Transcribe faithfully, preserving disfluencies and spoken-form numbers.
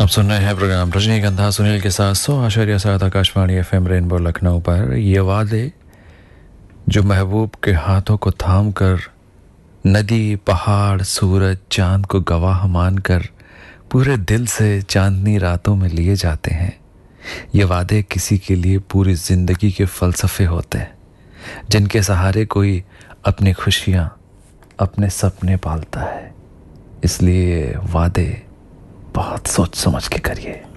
सुन रहे हैं प्रोग्राम रजनीगंधा सुनील के साथ सौ आशार्य सात आकाशवाणी एफएम रेनबो लखनऊ पर। ये वादे जो महबूब के हाथों को थाम कर नदी पहाड़ सूरज चांद को गवाह मानकर पूरे दिल से चांदनी रातों में लिए जाते हैं, ये वादे किसी के लिए पूरी जिंदगी के फलसफे होते हैं, जिनके सहारे कोई अपनी खुशियां अपने सपने पालता है। इसलिए वादे बहुत सोच समझ के करिए।